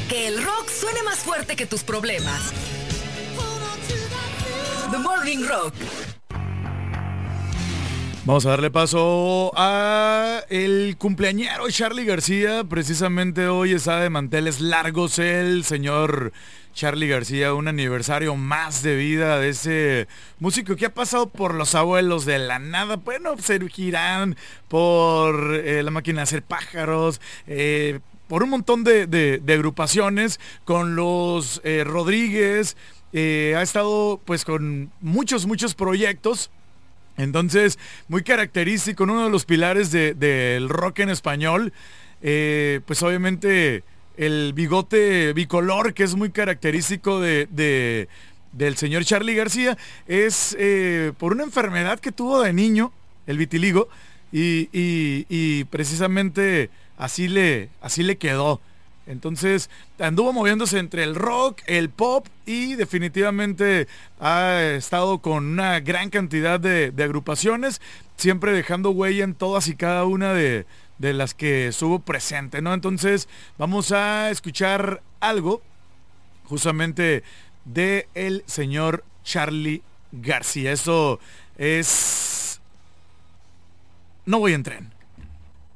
Que el rock suene más fuerte que tus problemas. The Morning Rock. Vamos a darle paso a el cumpleañero Charly García. Precisamente hoy está de manteles largos el señor Charly García, un aniversario más de vida de ese músico que ha pasado por Los Abuelos de la Nada, bueno, Serú Girán, por La Máquina de Hacer Pájaros, por un montón de agrupaciones, con los Rodríguez, ha estado pues con muchos proyectos. Entonces, muy característico, uno de los pilares del rock en español, pues obviamente el bigote bicolor, que es muy característico del señor Charly García, es por una enfermedad que tuvo de niño, el vitiligo, y precisamente así le quedó. Entonces anduvo moviéndose entre el rock, el pop y definitivamente ha estado con una gran cantidad de agrupaciones, siempre dejando huella en todas y cada una de las que estuvo presente, ¿no? Entonces vamos a escuchar algo justamente de el señor Charly García. Eso es No voy en tren.